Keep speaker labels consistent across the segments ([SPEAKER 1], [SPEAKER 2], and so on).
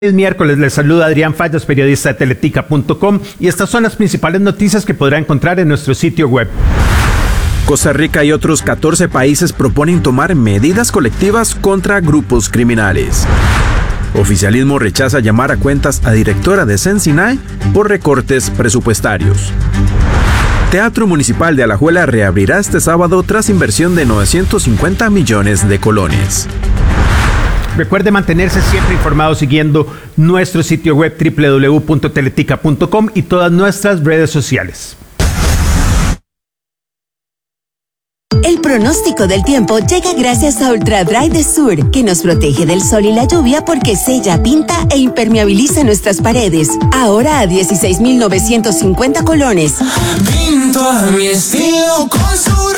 [SPEAKER 1] El miércoles les saluda Adrián Fallas, periodista de Teletica.com, y estas son las principales noticias que podrá encontrar en nuestro sitio web.
[SPEAKER 2] Costa Rica y otros 14 países proponen tomar medidas colectivas contra grupos criminales. Oficialismo rechaza llamar a cuentas a directora de Sensinay por recortes presupuestarios. Teatro Municipal de Alajuela reabrirá este sábado tras inversión de 950 millones de colones.
[SPEAKER 1] Recuerde mantenerse siempre informado siguiendo nuestro sitio web www.teletica.com y todas nuestras redes sociales.
[SPEAKER 3] El pronóstico del tiempo llega gracias a Ultra Dry de Sur, que nos protege del sol y la lluvia porque sella, pinta e impermeabiliza nuestras paredes. Ahora a 16.950 colones.
[SPEAKER 4] Pinto a mi estilo con Sur.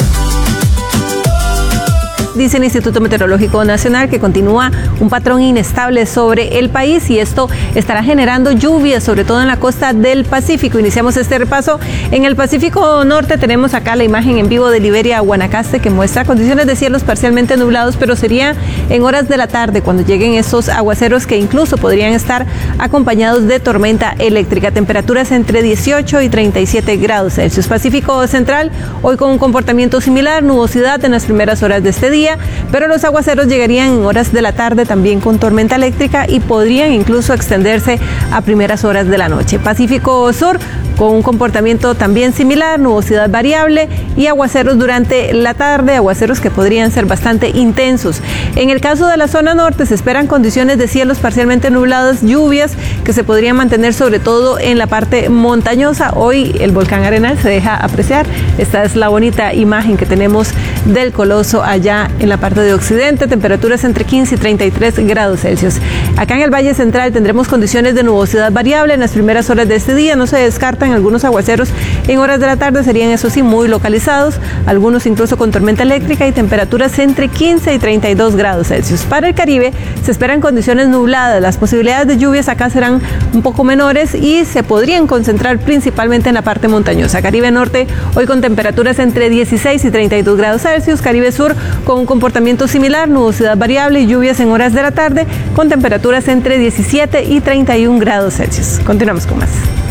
[SPEAKER 5] Dice el Instituto Meteorológico Nacional que continúa un patrón inestable sobre el país y esto estará generando lluvias, sobre todo en la costa del Pacífico. Iniciamos este repaso. En el Pacífico Norte tenemos acá la imagen en vivo de Liberia a Guanacaste que muestra condiciones de cielos parcialmente nublados, pero sería en horas de la tarde cuando lleguen estos aguaceros que incluso podrían estar acompañados de tormenta eléctrica. Temperaturas entre 18 y 37 grados Celsius. Pacífico Central, hoy con un comportamiento similar, nubosidad en las primeras horas de este día, pero los aguaceros llegarían en horas de la tarde también con tormenta eléctrica y podrían incluso extenderse a primeras horas de la noche. Pacífico Sur con un comportamiento también similar, nubosidad variable y aguaceros durante la tarde, aguaceros que podrían ser bastante intensos. En el caso de la zona norte se esperan condiciones de cielos parcialmente nublados, lluvias que se podrían mantener sobre todo en la parte montañosa. Hoy el volcán Arenal se deja apreciar. Esta es la bonita imagen que tenemos del coloso allá en la parte de occidente, temperaturas entre 15 y 33 grados Celsius. Acá en el Valle Central tendremos condiciones de nubosidad variable en las primeras horas de este día, no se descartan algunos aguaceros en horas de la tarde, serían eso sí muy localizados, algunos incluso con tormenta eléctrica y temperaturas entre 15 y 32 grados Celsius. Para el Caribe se esperan condiciones nubladas, las posibilidades de lluvias acá serán un poco menores y se podrían concentrar principalmente en la parte montañosa. Caribe Norte hoy con temperaturas entre 16 y 32 grados Celsius, Caribe Sur con un comportamiento similar, nubosidad variable y lluvias en horas de la tarde con temperaturas entre 17 y 31 grados Celsius. Continuamos con más.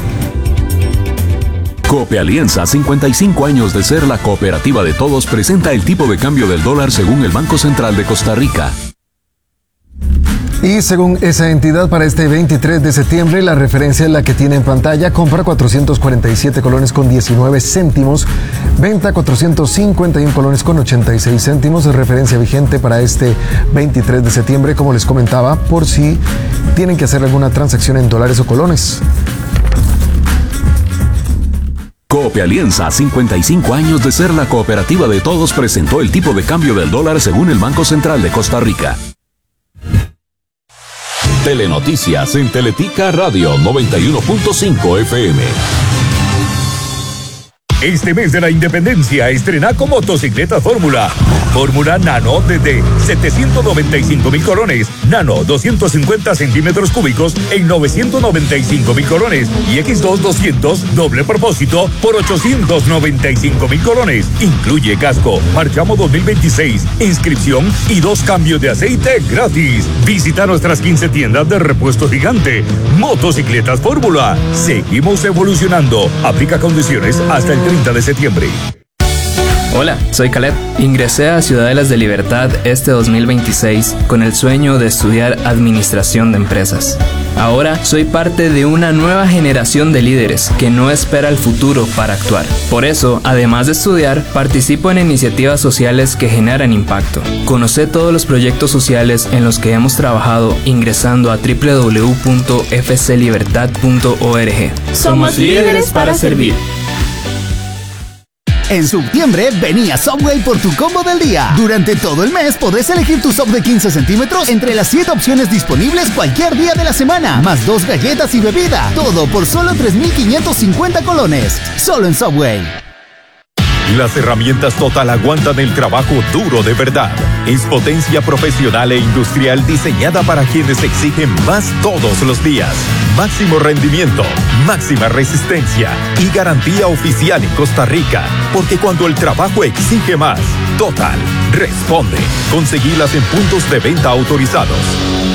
[SPEAKER 6] Cope Alianza, 55 años de ser la cooperativa de todos, presenta el tipo de cambio del dólar según el Banco Central de Costa Rica.
[SPEAKER 7] Y según esa entidad, para este 23 de septiembre, la referencia es la que tiene en pantalla: compra 447 colones con 19 céntimos, venta 451 colones con 86 céntimos, referencia vigente para este 23 de septiembre, como les comentaba, por si tienen que hacer alguna transacción en dólares o colones.
[SPEAKER 6] Cope Alianza, 55 años de ser la cooperativa de todos, presentó el tipo de cambio del dólar según el Banco Central de Costa Rica. Telenoticias en Teletica Radio 91.5 FM.
[SPEAKER 8] Este mes de la Independencia estrena con motocicletas Fórmula. Fórmula Nano desde 795,000 colones. Nano 250 centímetros cúbicos en 995,000 colones. Y X2 200 doble propósito por 895,000 colones. Incluye casco, marchamo 2026, inscripción y 2 cambios de aceite gratis. Visita nuestras 15 tiendas de repuesto gigante. Motocicletas Fórmula. Seguimos evolucionando. Aplica condiciones hasta el 30 de septiembre.
[SPEAKER 9] Hola, soy Caleb. Ingresé a Ciudadelas de Libertad este 2026 con el sueño de estudiar Administración de Empresas. Ahora soy parte de una nueva generación de líderes que no espera el futuro para actuar. Por eso, además de estudiar, participo en iniciativas sociales que generan impacto. Conoce todos los proyectos sociales en los que hemos trabajado ingresando a www.fclibertad.org.
[SPEAKER 10] Somos líderes para servir. En septiembre, vení a Subway por tu combo del día. Durante todo el mes podés elegir tu sub de 15 centímetros entre las 7 opciones disponibles cualquier día de la semana, más 2 galletas y bebida. Todo por solo 3.550 colones. Solo en Subway.
[SPEAKER 8] Las herramientas Total aguantan el trabajo duro de verdad. Es potencia profesional e industrial diseñada para quienes exigen más todos los días. Máximo rendimiento, máxima resistencia y garantía oficial en Costa Rica. Porque cuando el trabajo exige más, Total responde. Conseguilas en puntos de venta autorizados.